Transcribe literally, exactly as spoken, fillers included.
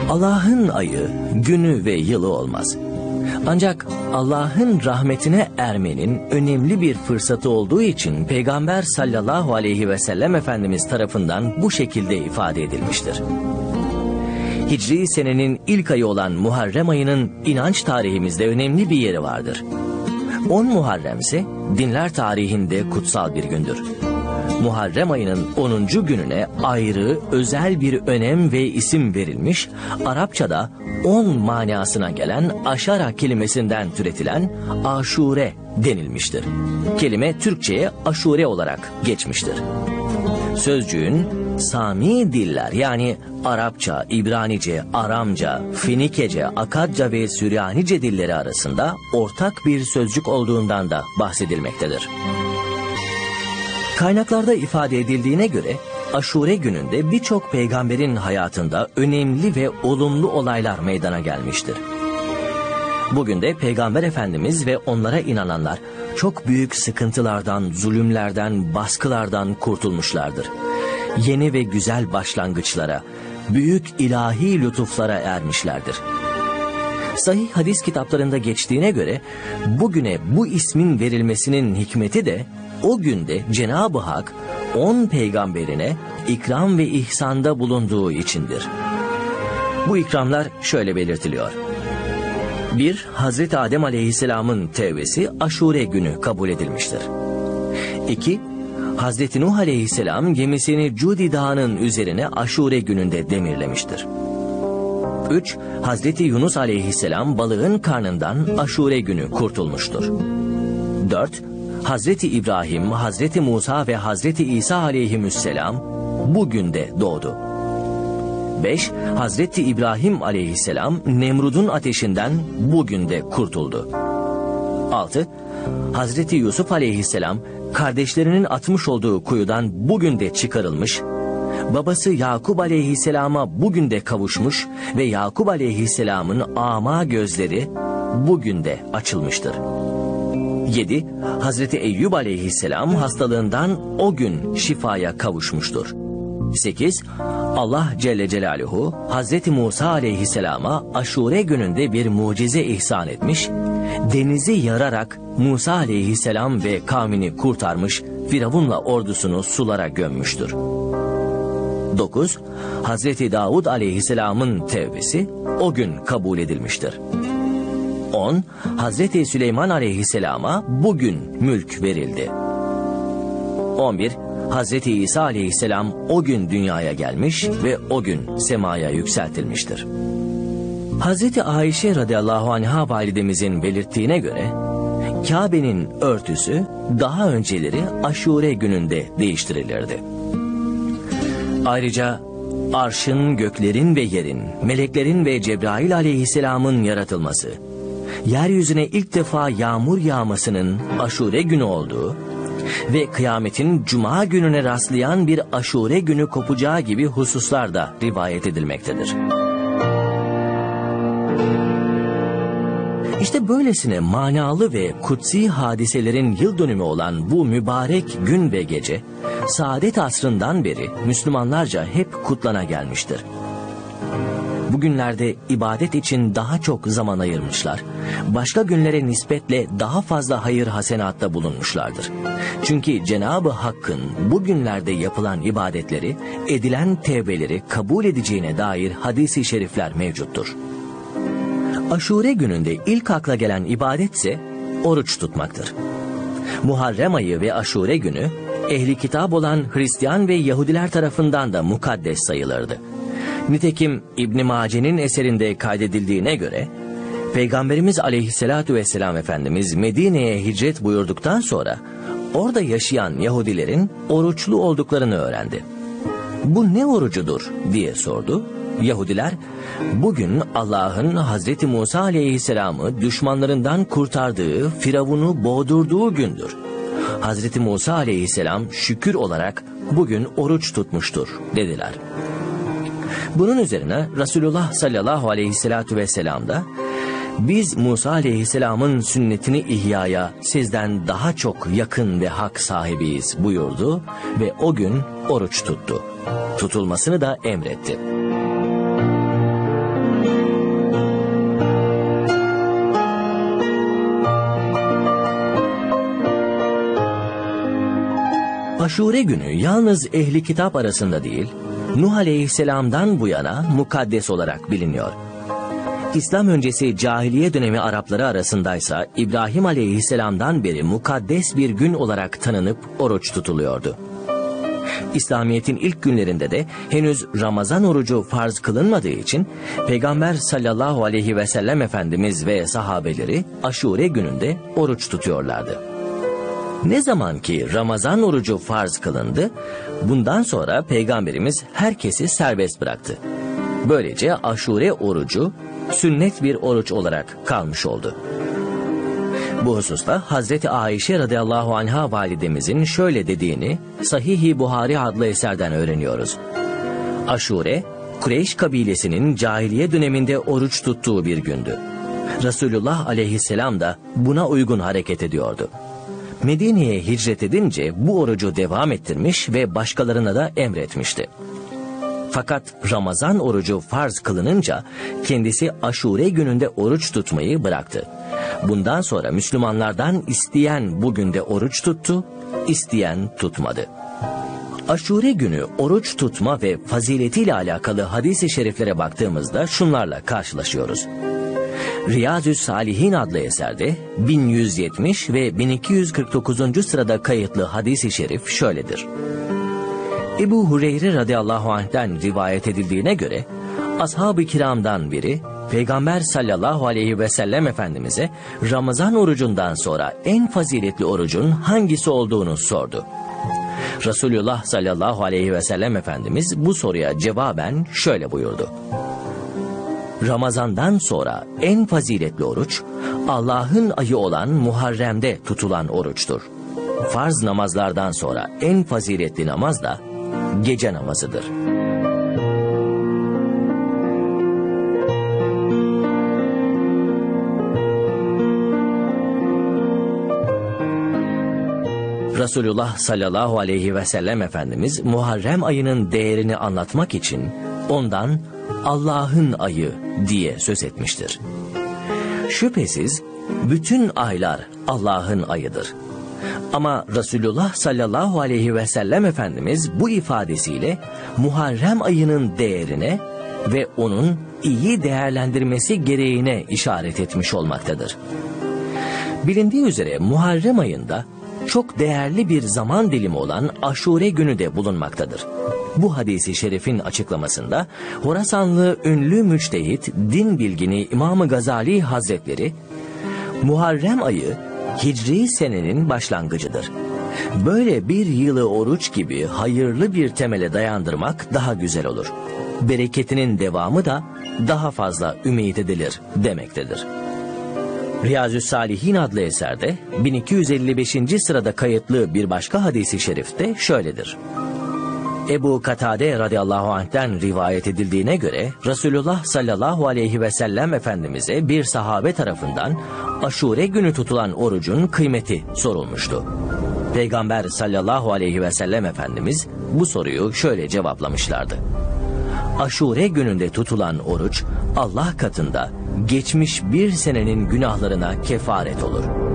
Allah'ın ayı, günü ve yılı olmaz. Ancak Allah'ın rahmetine ermenin önemli bir fırsatı olduğu için Peygamber sallallahu aleyhi ve sellem Efendimiz tarafından bu şekilde ifade edilmiştir. Hicri senenin ilk ayı olan Muharrem ayının inanç tarihimizde önemli bir yeri vardır. on Muharrem ise dinler tarihinde kutsal bir gündür. Muharrem ayının onuncu gününe ayrı, özel bir önem ve isim verilmiş, Arapçada on manasına gelen aşara kelimesinden türetilen aşure denilmiştir. Kelime Türkçe'ye aşure olarak geçmiştir. Sözcüğün Sami diller yani Arapça, İbranice, Aramca, Fenikece, Akadca ve Süryanice dilleri arasında ortak bir sözcük olduğundan da bahsedilmektedir. Kaynaklarda ifade edildiğine göre Aşure gününde birçok peygamberin hayatında önemli ve olumlu olaylar meydana gelmiştir. Bugün de Peygamber Efendimiz ve onlara inananlar çok büyük sıkıntılardan, zulümlerden, baskılardan kurtulmuşlardır. Yeni ve güzel başlangıçlara, büyük ilahi lütuflara ermişlerdir. Sahih hadis kitaplarında geçtiğine göre bugüne bu ismin verilmesinin hikmeti de o günde Cenab-ı Hak on peygamberine ikram ve ihsanda bulunduğu içindir. Bu ikramlar şöyle belirtiliyor. bir Hazreti Adem Aleyhisselam'ın tevbesi Aşure günü kabul edilmiştir. iki Hazreti Nuh Aleyhisselam gemisini Cudi Dağı'nın üzerine Aşure gününde demirlemiştir. üç Hazreti Yunus Aleyhisselam balığın karnından Aşure günü kurtulmuştur. dört Hazreti İbrahim, Hazreti Musa ve Hazreti İsa aleyhisselam bugün de doğdu. beş Hazreti İbrahim aleyhisselam Nemrud'un ateşinden bugün de kurtuldu. altı Hazreti Yusuf aleyhisselam kardeşlerinin atmış olduğu kuyudan bugün de çıkarılmış, babası Yakup aleyhisselama bugün de kavuşmuş ve Yakup aleyhisselamın ama gözleri bugün de açılmıştır. yedi Hazreti Eyyub aleyhisselam hastalığından o gün şifaya kavuşmuştur. sekiz Allah Celle Celaluhu Hazreti Musa aleyhisselama Aşure gününde bir mucize ihsan etmiş, denizi yararak Musa aleyhisselam ve kavmini kurtarmış, Firavun'la ordusunu sulara gömmüştür. dokuz Hazreti Davud aleyhisselamın tevbesi o gün kabul edilmiştir. on Hazreti Süleyman aleyhisselama bugün mülk verildi. on bir Hazreti İsa aleyhisselam o gün dünyaya gelmiş ve o gün semaya yükseltilmiştir. Hazreti Ayşe radıyallahu anha validemizin belirttiğine göre Kabe'nin örtüsü daha önceleri Aşure gününde değiştirilirdi. Ayrıca arşın, göklerin ve yerin, meleklerin ve Cebrail aleyhisselamın yaratılması, yeryüzüne ilk defa yağmur yağmasının Aşure günü olduğu ve kıyametin Cuma gününe rastlayan bir Aşure günü kopacağı gibi hususlar da rivayet edilmektedir. İşte böylesine manalı ve kutsi hadiselerin yıl dönümü olan bu mübarek gün ve gece, saadet asrından beri Müslümanlarca hep kutlana gelmiştir. Bugünlerde ibadet için daha çok zaman ayırmışlar. Başka günlere nispetle daha fazla hayır hasenatta bulunmuşlardır. Çünkü Cenab-ı Hakk'ın bugünlerde yapılan ibadetleri, edilen tevbeleri kabul edeceğine dair hadis-i şerifler mevcuttur. Aşure gününde ilk akla gelen ibadetse oruç tutmaktır. Muharrem ayı ve Aşure günü ehli kitap olan Hristiyan ve Yahudiler tarafından da mukaddes sayılırdı. Nitekim İbn Mace'nin eserinde kaydedildiğine göre Peygamberimiz aleyhissalatu vesselam Efendimiz Medine'ye hicret buyurduktan sonra orada yaşayan Yahudilerin oruçlu olduklarını öğrendi. Bu ne orucudur diye sordu. Yahudiler, bugün Allah'ın Hazreti Musa aleyhisselamı düşmanlarından kurtardığı, Firavun'u boğdurduğu gündür. Hazreti Musa aleyhisselam şükür olarak bugün oruç tutmuştur dediler. Bunun üzerine Resulullah sallallahu aleyhissalatu vesselam da biz Musa aleyhisselamın sünnetini ihyaya sizden daha çok yakın ve hak sahibiyiz buyurdu ve o gün oruç tuttu. Tutulmasını da emretti. Aşure günü yalnız ehli kitap arasında değil, Nuh Aleyhisselam'dan bu yana mukaddes olarak biliniyor. İslam öncesi cahiliye dönemi Arapları arasındaysa İbrahim Aleyhisselam'dan beri mukaddes bir gün olarak tanınıp oruç tutuluyordu. İslamiyet'in ilk günlerinde de henüz Ramazan orucu farz kılınmadığı için Peygamber sallallahu aleyhi ve sellem Efendimiz ve sahabeleri Aşure gününde oruç tutuyorlardı. Ne zaman ki Ramazan orucu farz kılındı, bundan sonra Peygamberimiz herkesi serbest bıraktı. Böylece Aşure orucu sünnet bir oruç olarak kalmış oldu. Bu hususta Hazreti Ayşe radıyallahu anha validemizin şöyle dediğini Sahih-i Buhari adlı eserden öğreniyoruz. Aşure, Kureyş kabilesinin cahiliye döneminde oruç tuttuğu bir gündü. Resulullah aleyhisselam da buna uygun hareket ediyordu. Medine'ye hicret edince bu orucu devam ettirmiş ve başkalarına da emretmişti. Fakat Ramazan orucu farz kılınınca kendisi Aşure gününde oruç tutmayı bıraktı. Bundan sonra Müslümanlardan isteyen bugün de oruç tuttu, isteyen tutmadı. Aşure günü oruç tutma ve faziletiyle alakalı hadis-i şeriflere baktığımızda şunlarla karşılaşıyoruz. Riyazü's-Salihin adlı eserde bin yüz yetmiş ve bin iki yüz kırk dokuzuncu sırada kayıtlı hadis-i şerif şöyledir. Ebu Hureyre radıyallahu anh'ten rivayet edildiğine göre ashab-ı kiramdan biri Peygamber sallallahu aleyhi ve sellem Efendimiz'e Ramazan orucundan sonra en faziletli orucun hangisi olduğunu sordu. Resulullah sallallahu aleyhi ve sellem Efendimiz bu soruya cevaben şöyle buyurdu. Ramazandan sonra en faziletli oruç Allah'ın ayı olan Muharrem'de tutulan oruçtur. Farz namazlardan sonra en faziletli namaz da gece namazıdır. Resulullah sallallahu aleyhi ve sellem Efendimiz Muharrem ayının değerini anlatmak için ondan Allah'ın ayı diye söz etmiştir. Şüphesiz bütün aylar Allah'ın ayıdır. Ama Resulullah sallallahu aleyhi ve sellem Efendimiz bu ifadesiyle Muharrem ayının değerine ve onun iyi değerlendirmesi gereğine işaret etmiş olmaktadır. Bilindiği üzere Muharrem ayında çok değerli bir zaman dilimi olan Aşure günü de bulunmaktadır. Bu hadisi şerifin açıklamasında Horasanlı ünlü müçtehit, din bilgini İmam-ı Gazali Hazretleri, Muharrem ayı Hicri senenin başlangıcıdır. Böyle bir yılı oruç gibi hayırlı bir temele dayandırmak daha güzel olur. Bereketinin devamı da daha fazla ümit edilir demektedir. Riyazü's-Salihin adlı eserde bin iki yüz elli beşinci sırada kayıtlı bir başka hadisi şerifte şöyledir. Ebu Katade radıyallahu anh'ten rivayet edildiğine göre Resulullah sallallahu aleyhi ve sellem Efendimiz'e bir sahabe tarafından Aşure günü tutulan orucun kıymeti sorulmuştu. Peygamber sallallahu aleyhi ve sellem Efendimiz bu soruyu şöyle cevaplamışlardı. Aşure gününde tutulan oruç Allah katında geçmiş bir senenin günahlarına kefaret olur.